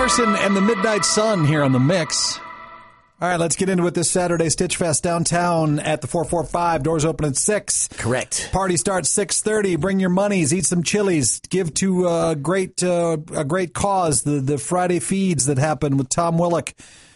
Carson and the Midnight Sun here on The Mix. All right, let's get into it this Saturday. Stitch Fest downtown at the 445. Doors open at 6. Correct. Party starts 6:30. Bring your monies. Eat some Chili's. Give to a great cause. The Friday feeds that happen with Tom Willock.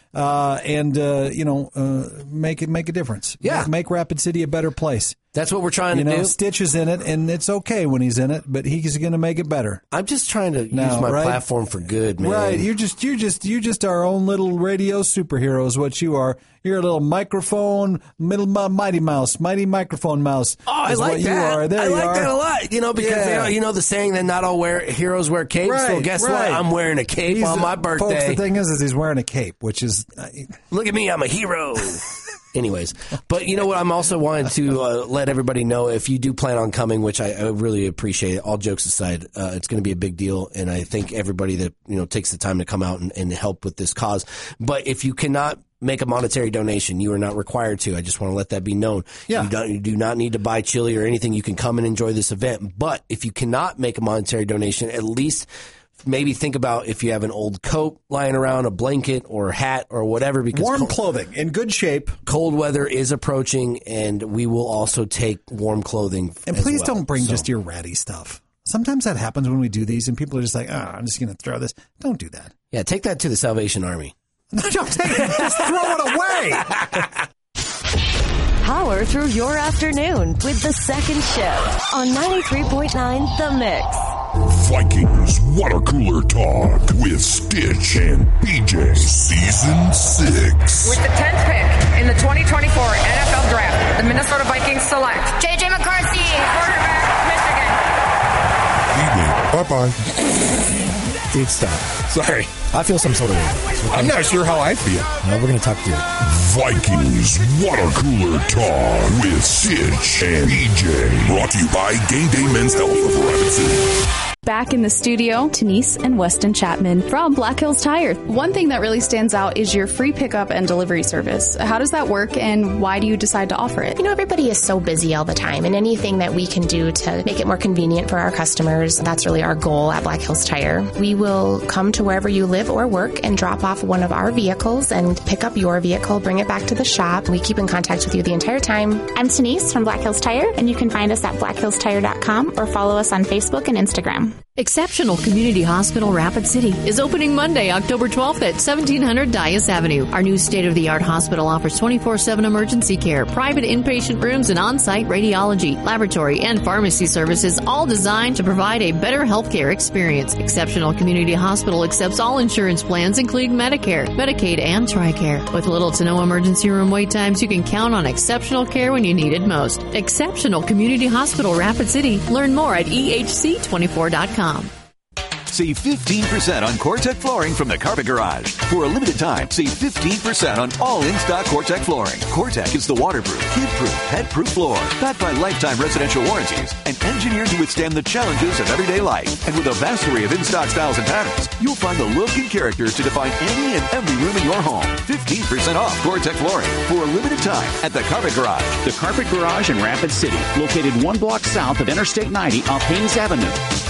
Make a difference. Yeah. Make Rapid City a better place. That's what we're trying to do. Stitch is in it, and it's okay when he's in it, but he's going to make it better. I'm just trying to use my platform for good, man. Right. You're just our own little radio superhero is what you are. You're a little microphone, mighty mouse, mighty microphone mouse. Oh, I like what that. You are. There I you like are. that a lot. Because the saying that not all heroes wear capes. Right, so guess what? I'm wearing a cape on my birthday. Folks, the thing is he's wearing a cape, which is look at me, I'm a hero. Anyways, but you know what? I'm also wanting to let everybody know if you do plan on coming, which I really appreciate. All jokes aside, it's going to be a big deal, and I thank everybody that takes the time to come out and help with this cause. But if you cannot make a monetary donation, you are not required to. I just want to let that be known. Yeah. You do not need to buy chili or anything. You can come and enjoy this event. But if you cannot make a monetary donation, at least maybe think about if you have an old coat lying around, a blanket or a hat or whatever. Because warm clothing in good shape. Cold weather is approaching, and we will also take warm clothing. And please don't bring just your ratty stuff. Sometimes that happens when we do these, and people are just like, I'm just going to throw this. Don't do that. Yeah, take that to the Salvation Army. No, don't take it. Just throw it away. Power through your afternoon with The Second Show on 93.9 The Mix. Vikings Water Cooler Talk with Stitch and BJ. Season 6. With the 10th pick in the 2024 NFL Draft, the Minnesota Vikings select J.J. McCarthy, quarterback, Michigan. Bye-bye. Dude, stop. Sorry. I feel some sort of way. I'm not sure how I feel. No, we're going to talk to you. Vikings Water Cooler Talk with Stitch and BJ. Brought to you by Game Day Men's Health of Rapid City. Back in the studio, Denise and Weston Chapman from Black Hills Tire. One thing that really stands out is your free pickup and delivery service. How does that work, and why do you decide to offer it? Everybody is so busy all the time, and anything that we can do to make it more convenient for our customers, that's really our goal at Black Hills Tire. We will come to wherever you live or work and drop off one of our vehicles and pick up your vehicle, bring it back to the shop. We keep in contact with you the entire time. I'm Denise from Black Hills Tire, and you can find us at blackhillstire.com or follow us on Facebook and Instagram. Exceptional Community Hospital Rapid City is opening Monday, October 12th at 1700 Dias Avenue. Our new state-of-the-art hospital offers 24/7 emergency care, private inpatient rooms, and on-site radiology, laboratory, and pharmacy services, all designed to provide a better healthcare experience. Exceptional Community Hospital accepts all insurance plans, including Medicare, Medicaid, and TRICARE. With little to no emergency room wait times, you can count on exceptional care when you need it most. Exceptional Community Hospital Rapid City. Learn more at ehc24.com. Save 15% on Cortec flooring from the Carpet Garage. For a limited time, save 15% on all in-stock Cortec flooring. Cortec is the waterproof, kid-proof, pet-proof floor, backed by lifetime residential warranties and engineered to withstand the challenges of everyday life. And with a vast array of in-stock styles and patterns, you'll find the look and character to define any and every room in your home. 15% off Cortec flooring for a limited time at the Carpet Garage. The Carpet Garage in Rapid City, located 1 block south of Interstate 90 off Haynes Avenue.